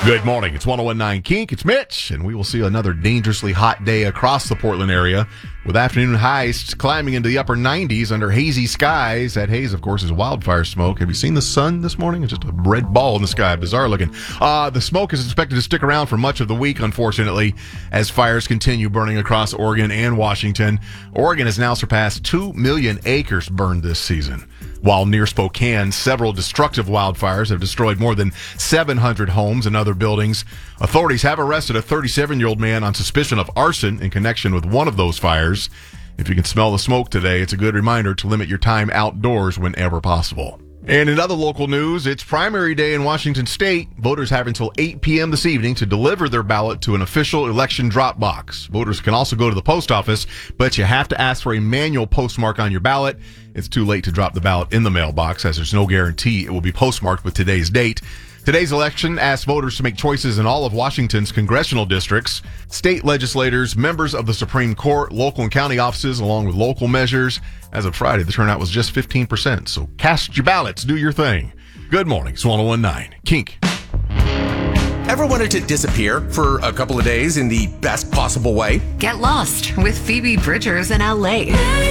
Good morning. It's 101.9 Kink. It's Mitch, and we will see another dangerously hot day across the Portland area with afternoon highs climbing into the upper 90s under hazy skies. That haze, of course, is wildfire smoke. Have you seen the sun this morning? It's just a red ball in the sky. Bizarre looking. The smoke is expected to stick around for much of the week, unfortunately, as fires continue burning across Oregon and Washington. Oregon has now surpassed 2 million acres burned this season. While near Spokane, several destructive wildfires have destroyed more than 700 homes and other buildings. Authorities have arrested a 37-year-old man on suspicion of arson in connection with one of those fires. If you can smell the smoke today, it's a good reminder to limit your time outdoors whenever possible. And in other local news, it's primary day in Washington State. Voters have until 8 p.m. this evening to deliver their ballot to an official election drop box. Voters can also go to the post office, but you have to ask for a manual postmark on your ballot. It's too late to drop the ballot in the mailbox, as there's no guarantee it will be postmarked with today's date. Today's election asks voters to make choices in all of Washington's congressional districts. State legislators, members of the Supreme Court, local and county offices, along with local measures. As of Friday, the turnout was just 15%, so cast your ballots, do your thing. Good morning, it's 101.9 Kink. Ever wanted to disappear for a couple of days in the best possible way? Get lost with Phoebe Bridgers in LA.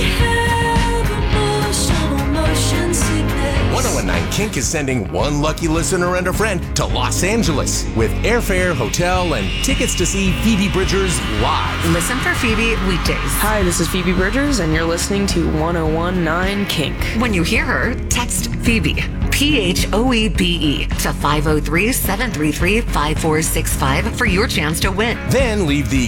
101.9 Kink is sending one lucky listener and a friend to Los Angeles with airfare, hotel, and tickets to see Phoebe Bridgers live. Listen for Phoebe weekdays. Hi, this is Phoebe Bridgers, and you're listening to 101.9 Kink. When you hear her, text Phoebe, PHOEBE, to 503-733-5465 for your chance to win. Then leave the